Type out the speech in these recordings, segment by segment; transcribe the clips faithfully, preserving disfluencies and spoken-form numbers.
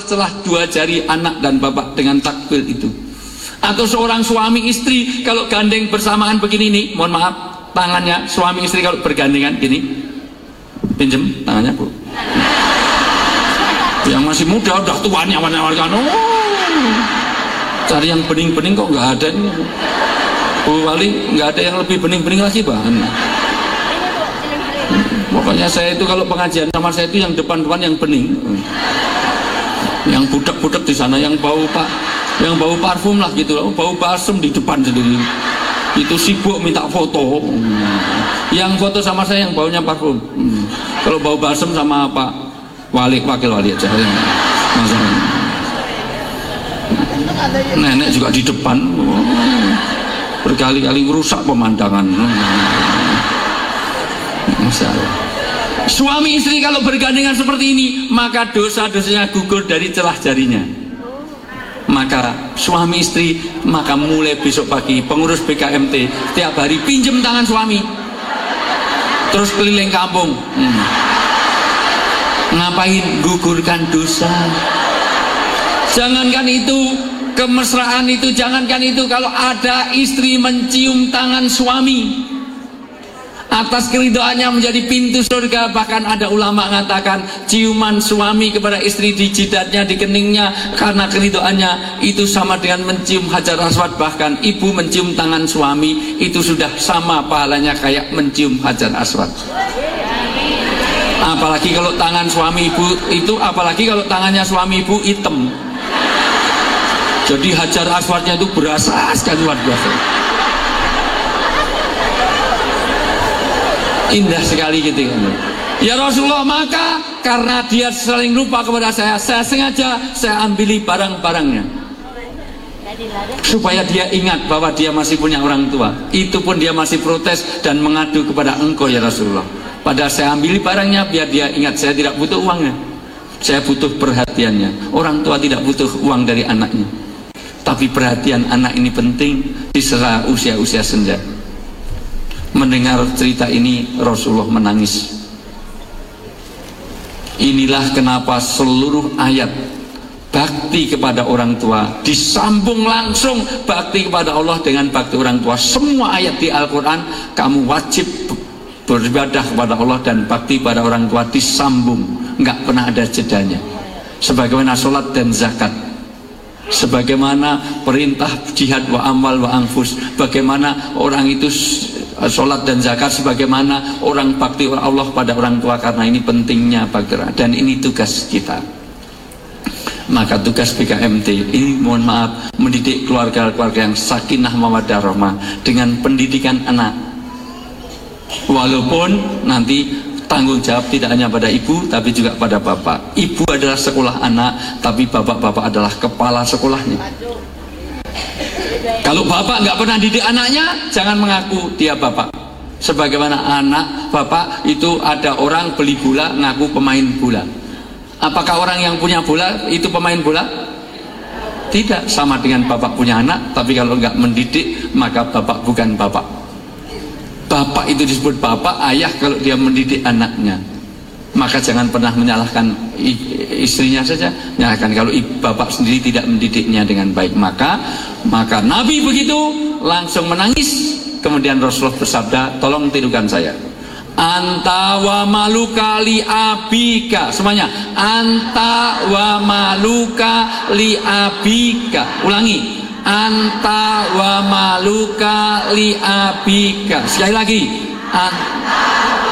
celah-celah dua jari anak dan bapak dengan takbir itu. Atau seorang suami istri kalau gandeng bersamaan begini nih, mohon maaf, tangannya suami istri kalau bergandengan gini, pinjem tangannya bu. Yang masih muda udah tuanya warna-warna, oh, cari yang bening-bening kok nggak ada nih. Bu Wali nggak ada yang lebih bening-bening lagi Pak. Pokoknya saya itu kalau pengajian sama saya itu yang depan-depan yang bening, yang budak-budak di sana yang bau pak, yang bau parfum lah gitu, bau balsem di depan sendiri. Itu sibuk minta foto. Yang foto sama saya yang baunya parfum. Kalau bau balsem sama Pak Wali, wakil wali aja. Nenek juga di depan, berkali-kali merusak pemandangan. Masalah. Suami istri kalau bergandengan seperti ini, maka dosa-dosanya gugur dari celah jarinya. Maka suami istri, maka mulai besok pagi pengurus B K M T tiap hari pinjem tangan suami, terus keliling kampung. hmm. Ngapain? Gugurkan dosa. Jangankan itu, kemesraan itu, jangankan itu, kalau ada istri mencium tangan suami atas keridoannya menjadi pintu surga. Bahkan ada ulama mengatakan ciuman suami kepada istri di jidatnya, di keningnya, karena keridoannya itu sama dengan mencium hajar aswad. Bahkan ibu mencium tangan suami itu sudah sama pahalanya kayak mencium hajar aswad. Apalagi kalau tangan suami ibu itu, apalagi kalau tangannya suami ibu hitam, jadi hajar aswadnya itu berasa sekali, luar biasa. Indah sekali gitu kan. Ya Rasulullah, maka karena dia sering lupa kepada saya, saya sengaja saya ambili barang-barangnya supaya dia ingat bahwa dia masih punya orang tua. Itu pun dia masih protes dan mengadu kepada engkau ya Rasulullah. Padahal saya ambili barangnya biar dia ingat saya tidak butuh uangnya, saya butuh perhatiannya. Orang tua tidak butuh uang dari anaknya, tapi perhatian anak ini penting di sela usia-usia senja. Mendengar cerita ini Rasulullah menangis. Inilah kenapa seluruh ayat bakti kepada orang tua disambung langsung bakti kepada Allah dengan bakti orang tua. Semua ayat di Al-Quran kamu wajib beribadah kepada Allah dan bakti pada orang tua disambung, nggak pernah ada jedanya. Sebagaimana sholat dan zakat, sebagaimana perintah jihad wa amal wa anfus, bagaimana orang itu sholat dan zakat, sebagaimana orang bakti Allah pada orang tua. Karena ini pentingnya bakti dan ini tugas kita. Maka tugas B K M T ini, mohon maaf, mendidik keluarga-keluarga yang sakinah mawaddah rahmah dengan pendidikan anak. Walaupun nanti tanggung jawab tidak hanya pada ibu tapi juga pada bapak. Ibu adalah sekolah anak, tapi bapak-bapak adalah kepala sekolahnya. Kalau bapak nggak pernah didik anaknya, jangan mengaku dia bapak. Sebagaimana anak bapak itu ada orang beli bola ngaku pemain bola. Apakah orang yang punya bola itu pemain bola? Tidak. Sama dengan bapak punya anak, tapi kalau nggak mendidik maka bapak bukan bapak. Bapak itu disebut bapak, ayah kalau dia mendidik anaknya. Maka jangan pernah menyalahkan istrinya saja, nyalahkan kalau bapak sendiri tidak mendidiknya dengan baik. Maka maka Nabi begitu langsung menangis. Kemudian Rasulullah bersabda, tolong tirukan saya. Anta wa maluka li abika. Semuanya, anta wa maluka li abika. Ulangi, anta wa maluka li abika. Sekali lagi, anta,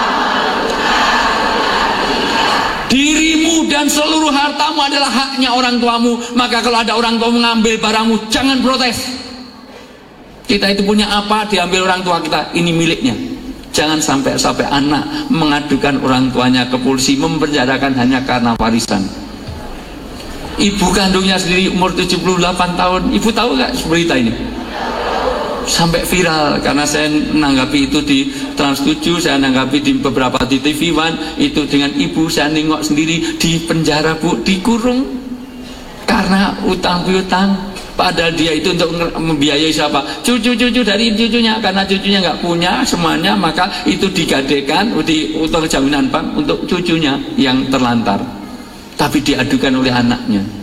dirimu dan seluruh hartamu adalah haknya orang tuamu. Maka kalau ada orang tua mengambil barangmu, jangan protes. Kita itu punya apa, diambil orang tua kita, ini miliknya. Jangan sampai sampai anak mengadukan orang tuanya ke polisi, mempenjarakan hanya karena warisan. Ibu kandungnya sendiri umur tujuh puluh delapan tahun. Ibu tahu gak berita ini? Sampai viral karena saya menanggapi itu di Trans tujuh, saya menanggapi di beberapa di T V One itu dengan ibu saya nengok sendiri di penjara bu, dikurung karena utang piutang. Padahal dia itu untuk membiayai siapa? Cucu-cucu dari cucunya, karena cucunya nggak punya semuanya, maka itu digadekan di utang jaminan bank untuk cucunya yang terlantar. Tapi diadukan oleh anaknya.